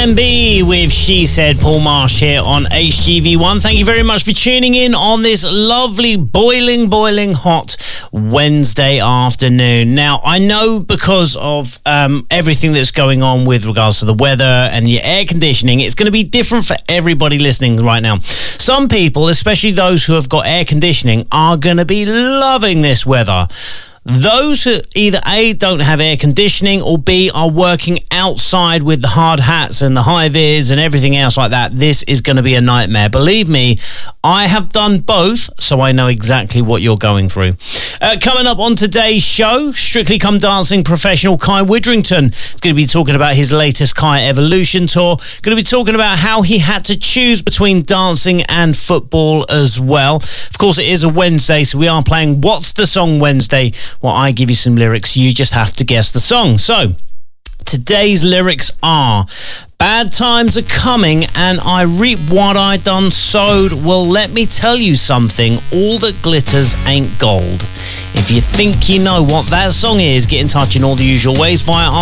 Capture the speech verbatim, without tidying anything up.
Plan B with She Said, Paul Marsh here on H G V one. Thank you very much for tuning in on this lovely, boiling, boiling hot Wednesday afternoon. Now, I know because of um, everything that's going on with regards to the weather and your air conditioning, it's going to be different for everybody listening right now. Some people, especially those who have got air conditioning, are going to be loving this weather. Those who either A, don't have air conditioning, or B, are working outside with the hard hats and the high vis and everything else like that, this is going to be a nightmare. Believe me, I have done both, so I know exactly what you're going through. Uh, coming up on today's show, Strictly Come Dancing professional Kai Widrington is going to be talking about his latest Kai Evolution tour. Going to be talking about how he had to choose between dancing and football as well. Of course, it is a Wednesday, so we are playing What's the Song Wednesday. Well, I give you some lyrics, you just have to guess the song. So, today's lyrics are: bad times are coming and I reap what I done sowed. Well, let me tell you something, all that glitters ain't gold. If you think you know what that song is, get in touch in all the usual ways via our